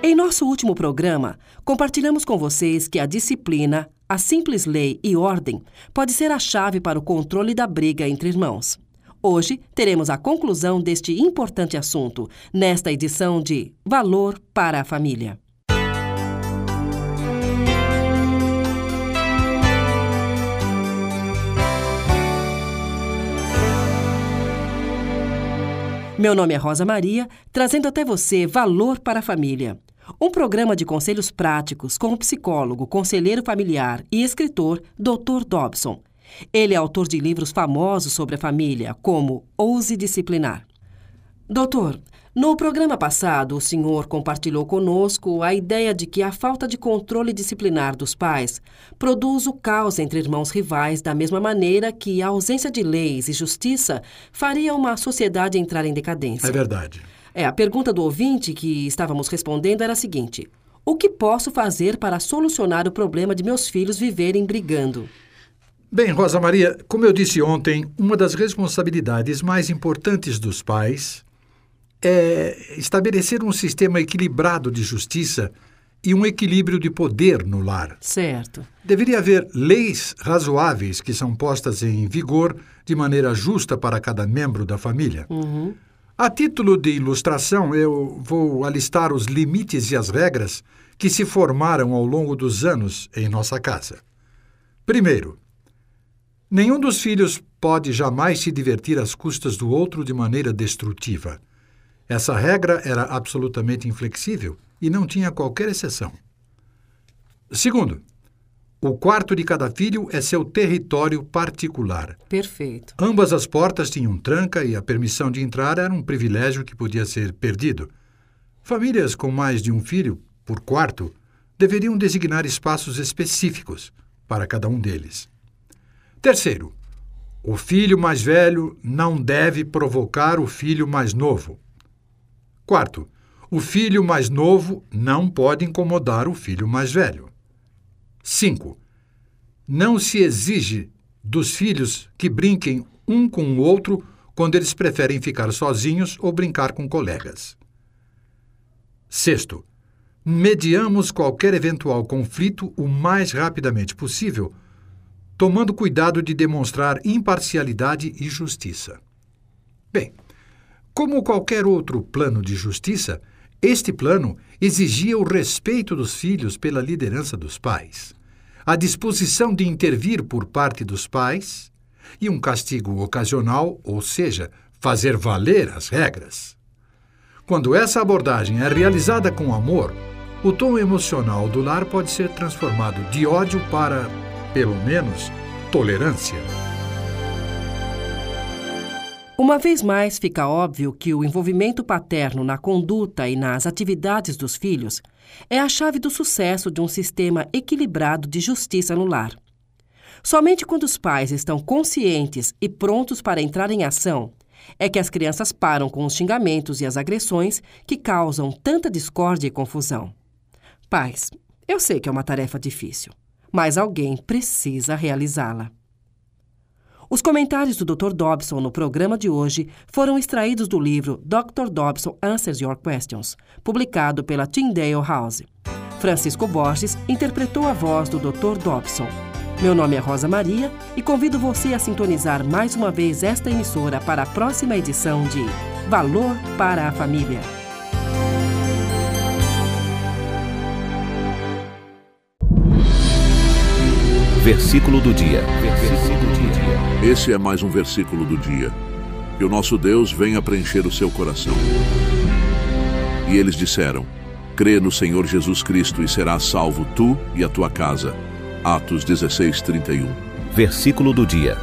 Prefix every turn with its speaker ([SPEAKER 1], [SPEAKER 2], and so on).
[SPEAKER 1] Em nosso último programa, compartilhamos com vocês que a disciplina, a simples lei e ordem pode ser a chave para o controle da briga entre irmãos. Hoje, teremos a conclusão deste importante assunto, nesta edição de Valor para a Família. Meu nome é Rosa Maria, trazendo até você Valor para a Família. Um programa de conselhos práticos com o psicólogo, conselheiro familiar e escritor Dr. Dobson. Ele é autor de livros famosos sobre a família, como Ouse Disciplinar. Doutor, no programa passado, o senhor compartilhou conosco a ideia de que a falta de controle disciplinar dos pais produz o caos entre irmãos rivais da mesma maneira que a ausência de leis e justiça faria uma sociedade entrar em decadência.
[SPEAKER 2] É verdade.
[SPEAKER 1] A pergunta do ouvinte que estávamos respondendo era a seguinte: o que posso fazer para solucionar o problema de meus filhos viverem brigando?
[SPEAKER 2] Bem, Rosa Maria, como eu disse ontem, uma das responsabilidades mais importantes dos pais é estabelecer um sistema equilibrado de justiça e um equilíbrio de poder no lar.
[SPEAKER 1] Certo.
[SPEAKER 2] Deveria haver leis razoáveis que são postas em vigor de maneira justa para cada membro da família. A título de ilustração, eu vou alistar os limites e as regras que se formaram ao longo dos anos em nossa casa. Primeiro, nenhum dos filhos pode jamais se divertir às custas do outro de maneira destrutiva. Essa regra era absolutamente inflexível e não tinha qualquer exceção. Segundo, o quarto de cada filho é seu território particular.
[SPEAKER 1] Perfeito.
[SPEAKER 2] Ambas as portas tinham tranca e a permissão de entrar era um privilégio que podia ser perdido. Famílias com mais de um filho por quarto deveriam designar espaços específicos para cada um deles. Terceiro, o filho mais velho não deve provocar o filho mais novo. Quarto, o filho mais novo não pode incomodar o filho mais velho. 5. Não se exige dos filhos que brinquem um com o outro quando eles preferem ficar sozinhos ou brincar com colegas. 6. Mediamos qualquer eventual conflito o mais rapidamente possível, tomando cuidado de demonstrar imparcialidade e justiça. Bem, como qualquer outro plano de justiça, este plano exigia o respeito dos filhos pela liderança dos pais, a disposição de intervir por parte dos pais e um castigo ocasional, ou seja, fazer valer as regras. Quando essa abordagem é realizada com amor, o tom emocional do lar pode ser transformado de ódio para, pelo menos, tolerância.
[SPEAKER 1] Uma vez mais, fica óbvio que o envolvimento paterno na conduta e nas atividades dos filhos é a chave do sucesso de um sistema equilibrado de justiça no lar. Somente quando os pais estão conscientes e prontos para entrar em ação é que as crianças param com os xingamentos e as agressões que causam tanta discórdia e confusão. Pais, eu sei que é uma tarefa difícil, mas alguém precisa realizá-la. Os comentários do Dr. Dobson no programa de hoje foram extraídos do livro Dr. Dobson Answers Your Questions, publicado pela Tyndale House. Francisco Borges interpretou a voz do Dr. Dobson. Meu nome é Rosa Maria e convido você a sintonizar mais uma vez esta emissora para a próxima edição de Valor para a Família.
[SPEAKER 3] Versículo do dia.
[SPEAKER 4] Esse é mais um versículo do dia. Que o nosso Deus venha preencher o seu coração. E eles disseram: crê no Senhor Jesus Cristo e serás salvo tu e a tua casa. Atos 16:31.
[SPEAKER 3] Versículo do dia.